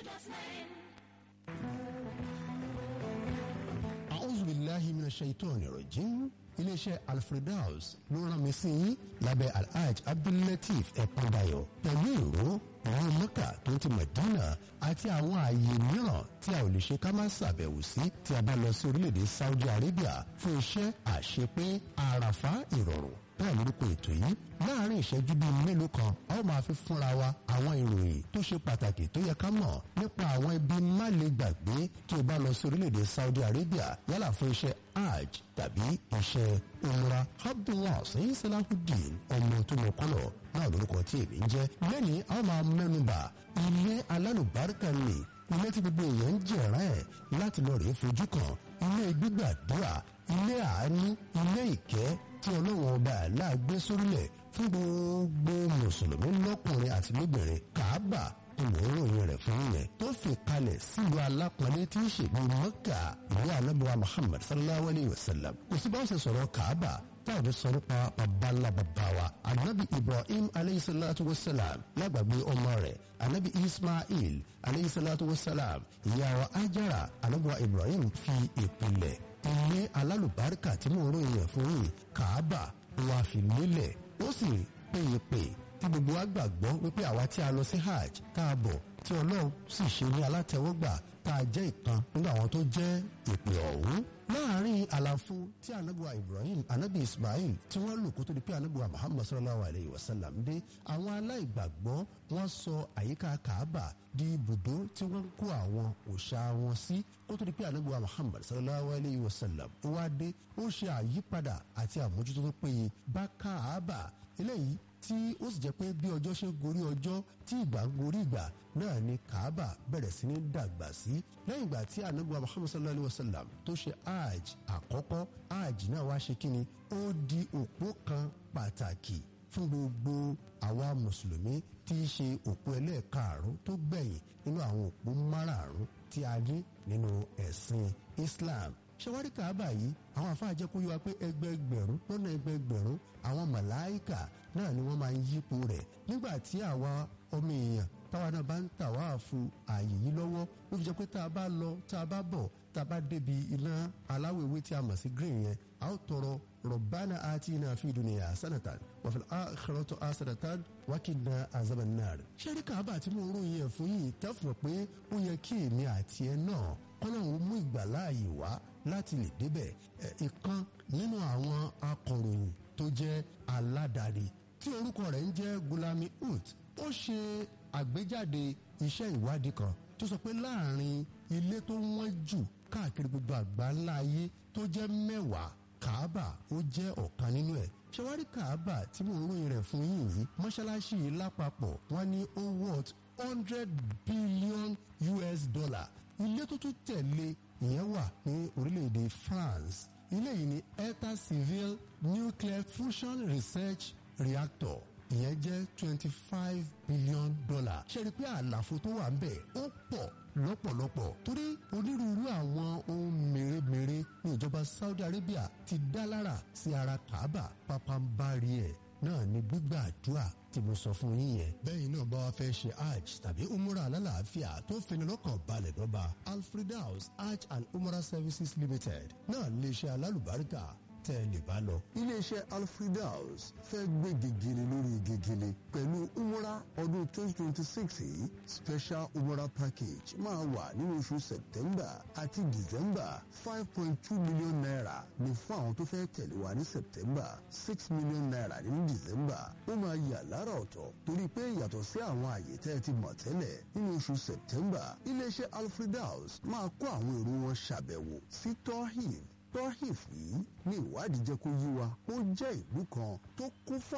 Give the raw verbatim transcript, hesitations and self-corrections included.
A'udhu billahi minash shaitani rajim. Iléeṣẹ́ Al-Firdaus ló rán mi sí yín lábẹ́ Alhaj Abdul-Lateef Ẹ̀pọ̀nbayọ̀ pẹ̀lú ìró ìran Mẹ́kà tó ti Mẹ̀dínà àti àwọn ààyè mìíràn tí a ò lè ṣe ká má ṣàbẹ̀wò sí tí a bá lọ sí orílẹ̀-èdè Saudi Arabia fún iṣẹ́ àṣepé àràfá ìrọ̀rùn. Bẹ́ẹ̀ lórúkọ ètò yìí láàárín ìṣẹ́jú bíi mélòó kan a ó máa fi fúnra wa àwọn ìròyìn tó ṣe pàtàkì tó yẹ ká mọ̀ nípa àwọn ibi má lè gbàgbé tí o bá lọ sí orílẹ̀-èdè Saudi Arabia yálà fún iṣẹ́ hajj tàbí iṣẹ́ umrah. Abdullah Sayyid Salahuddin ọmọ tó mọ kọ́lọ̀ náà lórúkọ tí èmi ń jẹ́. lẹ́ni a ó máa mẹ́nubà ilé alálùbáríkà ni ilé tí gbogbo èèyàn ń jẹ̀rán ẹ̀ láti lọ rèé fojú kan, ilé gbígbàdúrà, ilé àánú, ilé ìkẹ́ tí ọlọ́run ọba àlá gbé sórílẹ̀ fún gbogbo mùsùlùmí lọ́kùnrin àti lóbìnrin. Kàábà ìmọ̀ọ́ròyìn rẹ̀ fún yẹn tó fi kalẹ̀ sílùú alápọ̀nlé tí í ṣèlú Mẹ́kà ìlú anábíwá Muhammad sallallahu alayhi wa sallam. Kò sí bá ó ṣe sọ̀rọ̀ Kàábà táwọn sọ nípa babalá bàbá wa anabi Ibrahim alayhi salatu wa salam lágbàgbé ọmọ rẹ̀ anabi Ismail alayhi salatu wa salam, ìyá wa Ajara anabiwa Ibrahim fi ìpìlẹ̀ ilé alálùbáríkà tí mò ń ròyìn ẹ̀ fún yìí Kàábà wà fi lélẹ̀. Ó sì péye pé tí gbogbo wa gbàgbọ́ wípé àwa tí a lọ sí hajj tá a bọ̀ tí Ọlọ́run sì ṣe ní alátẹ́wọ́gbà tá a jẹ́ ìkan nínú àwọn tó jẹ́ ìpè ọ̀hún. Láàárín àlàfo tí anabiwa Ibrahim anabi Ismail tí wọ́n lò kó tó di pé anabiwa Muhammad sallallahu alayhi wa sallam dé, àwọn aláìgbàgbọ́ wọ́n sọ àyíká Kàábà di ibùdó tí wọ́n ń kó àwọn òòṣà wọn sí kó tó di pé anabiwa Muhammad sallallahu alayhi wa sallam ó wá dé. Ó ṣe àyípadà àti àmójútó tó péye bá Kàábà eléyìí tí ó sì jẹ́ pé bí ọjọ́ ṣe gorí ọjọ́ tí ìgbà ń gorí ìgbà náà ni Kàábà bẹ̀rẹ̀ sí ní dàgbà sí. Lẹ́yìn ìgbà tí anabiwa Muhammad sallallahu alayhi wa sallam tó ṣe hajj àkọ́kọ́, hajj náà wá ṣe kíni, ó di òpó kan pàtàkì fún gbogbo àwa mùsùlùmí tí í ṣe òpó ẹlẹ́ẹ̀karùn-ún tó gbẹ̀yìn nínú àwọn òpó márààrún tí a ní nínú ẹ̀sìn Islam. Ṣẹwárí Kàábà yìí àwọn àfáà jẹ́ kó yé wa pé ẹgbẹẹgbẹ̀rún lọ́nà ẹgbẹẹgbẹ̀rún àwọn màláíkà náà ni wọ́n máa ń yípo rẹ̀ nígbà tí àwa ọmọ èèyàn táwa náà bá ń tàwáàfù ààyè yìí lọ́wọ́. Ó fi jẹ́ pé tá a bá lọ tá a bá bọ̀ tá a bá débi iná aláwọ̀ ewé tí a mọ̀ sí green yẹn a ó tọrọ Rabbana atina fi dunya hasanatan wa fil akhirati hasanatan wa qina azaban nar. Ṣé rí Kàábà tí mo ń ròyìn ẹ̀ fún yìí tẹ́fọ̀ pé ó yẹ kí èmi àti ẹ náà kọ́lọ́hún mú ìgbàláàyè wá láti lè débẹ̀. Ìkan nínú àwọn akọ̀ròyìn tó jẹ́ aládàáni tí orúkọ rẹ̀ ń jẹ́ Gulami Ut, ó ṣe àgbéjáde iṣẹ́ ìwádìí kan tó sọ pé láàrin ilé tó wọ́n jù káàkiri gbogbo àgbáńlá ayé tó jẹ́ mẹ́wàá, Kàábà ó jẹ́ ọ̀kan nínú ẹ̀. Ṣẹwárí Kàábà tí mo ń ròyìn rẹ̀ fún yín yìí, mọ́ṣáláṣí yìí lápapọ̀ wọ́n ní ó worth hundred billion U S dollar. Ilé tó tún tẹ̀lé ìyẹn wà ní orílẹ̀-èdè France. Ilé yìí ni Eta Civil Nuclear Fusion Research Reactor, ìyẹn jẹ́ twenty five billion dollar. Ṣe rí pé àlàfo tó wà ń bẹ̀ ó pọ̀ lọ́pọ̀lọpọ̀ torí onírúurú àwọn ohun mèremère ní ìjọba Saudi Arabia ti dá lára sí ara Kàábà. Pápánbárí ẹ̀ náà ni gbígbàdúrà tí mo sọ fún yín yẹn. bẹ́ẹ̀ náà bá wa fẹ́ ṣe hajj tàbí umrah alálàáfíà tó fini lọ́kàn balẹ̀ lọ́ba, Al-Firdaus Hajj and Umrah Services Limited náà lè ṣe alálùbáríkà tẹ́ ẹ lè bá lọ. iléeṣẹ́ Al-Firdaus fẹ́ gbé gègèlè lórí gègèlè pẹ̀lú umrah ọdún twenty twenty six yìí. Special umrah package máa wà nínú oṣù September àti December. five point two million naira ní fún àwọn tó fẹ́ tẹ̀lé wa ní September, six million naira ní December. ó máa yà lára ọ̀tọ̀ torí pé yàtọ̀ sí àwọn àyè tẹ́ ẹ ti mọ̀ tẹ́lẹ̀ nínú oṣù September, iléeṣẹ́ Al-Firdaus máa kó àwọn èrò wọn ṣàbẹ̀wò sí Tohif. Tohif yìí ní ìwádìí jẹ́ kó yé wa ó jẹ́ ìlú kan tó kún fún